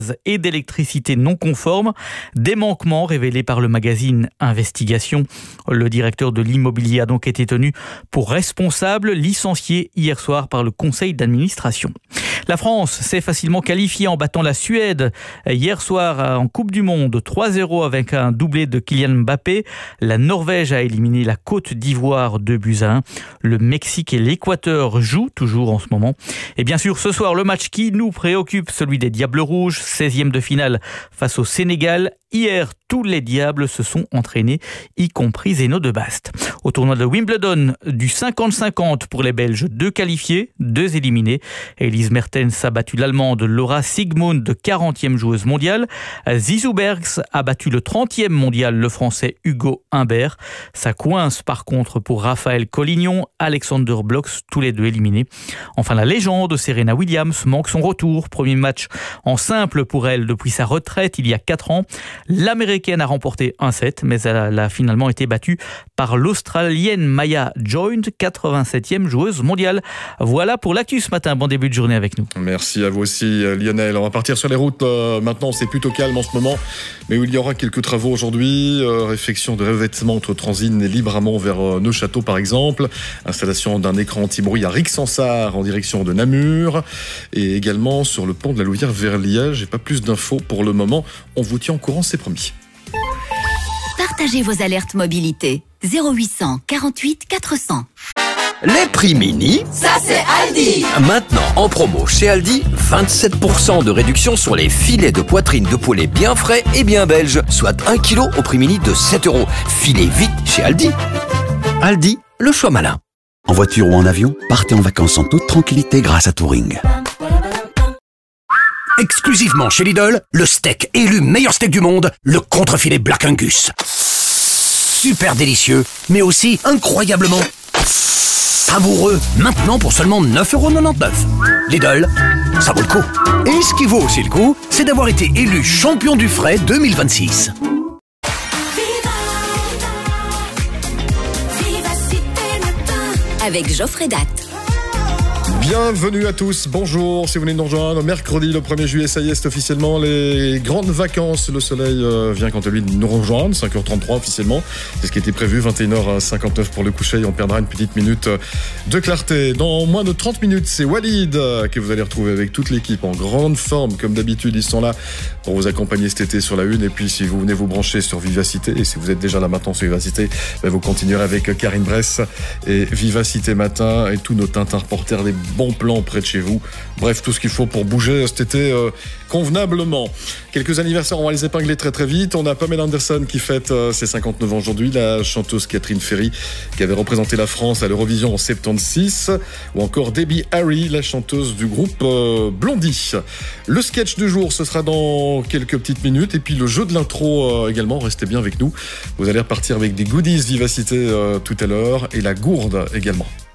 et d'électricité non conformes, des manquements révélés par le magazine Investigation. Le directeur de l'immobilier a donc été tenu pour responsable, licencié hier soir par le conseil d'administration. La France s'est facilement qualifiée en battant la Suède hier soir en Coupe du Monde 3-0 avec un doublé de Kylian Mbappé. La Norvège a éliminé la Côte d'Ivoire 2-1. Le Mexique et l'Équateur jouent toujours en ce moment. Et bien sûr, ce soir, le match qui nous préoccupe, celui des Diables Rouges, 16e de finale face au Sénégal. Hier, tous les Diables se sont entraînés, y compris Zeno de Bast. Au tournoi de Wimbledon, du 50-50 pour les Belges, 2 qualifiés, 2 éliminés. Elise Mertens a battu l'Allemande Laura Siegemund, 40e joueuse mondiale. Zizou Bergs a battu le 30e mondial, le Français Hugo Humbert. Ça coince par contre pour Raphaël Collignon, Alexander Blocks, tous les deux éliminés. Enfin, la légende Serena Williams manque son retour. Premier match en simple pour elle depuis sa retraite il y a 4 ans. L'Américaine a remporté un set, mais elle a finalement été battue par l'Australienne Maya Joint, 87e joueuse mondiale. Voilà pour l'actu ce matin. Bon début de journée avec nous. Merci à vous aussi Lionel. On va partir sur les routes. Maintenant, c'est plutôt calme en ce moment, mais où il y aura quelques travaux aujourd'hui. Réfection de revêtement entre Transine et Libramont vers Neufchâteau par exemple. Installation d'un écran anti-bruit à Rixensart en direction de Namur. Et également sur le pont de la Louvière vers Liège. J'ai pas plus d'infos pour le moment. On vous tient au courant, c'est promis. Partagez vos alertes mobilité. 0800 48 400. Les prix mini, ça c'est Aldi. Maintenant en promo chez Aldi, 27% de réduction sur les filets de poitrine de poulet bien frais et bien belges, soit 1 kg au prix mini de 7 €. Filez vite chez Aldi. Aldi, le choix malin. En voiture ou en avion, partez en vacances en toute tranquillité grâce à Touring. Exclusivement chez Lidl, le steak élu meilleur steak du monde, le contrefilet Black Angus. Super délicieux, mais aussi incroyablement savoureux. Maintenant pour seulement 9,99 €. Lidl, ça vaut le coup. Et ce qui vaut aussi le coup, c'est d'avoir été élu champion du frais 2026. Avec Geoffrey Datt. Bienvenue à tous, bonjour, si vous venez de nous rejoindre, mercredi le 1er juillet, ça y est, c'est officiellement les grandes vacances, le soleil vient quant à lui nous rejoindre, 5h33 officiellement, c'est ce qui était prévu, 21h59 pour le coucher, et on perdra une petite minute de clarté. Dans moins de 30 minutes, c'est Walid que vous allez retrouver avec toute l'équipe en grande forme, comme d'habitude, ils sont là pour vous accompagner cet été sur la une, et puis si vous venez vous brancher sur Vivacité, et si vous êtes déjà là maintenant sur Vivacité, vous continuerez avec Karine Bress et Vivacité Matin, et tous nos Tintin reporters, des bons plans près de chez vous. Bref, tout ce qu'il faut pour bouger cet été convenablement. Quelques anniversaires, on va les épingler très très vite. On a Pamela Anderson qui fête ses 59 ans aujourd'hui, la chanteuse Catherine Ferry qui avait représenté la France à l'Eurovision en 76, ou encore Debbie Harry, la chanteuse du groupe Blondie. Le sketch du jour, ce sera dans quelques petites minutes, et puis le jeu de l'intro également, restez bien avec nous. Vous allez repartir avec des goodies Vivacité tout à l'heure, et la gourde également.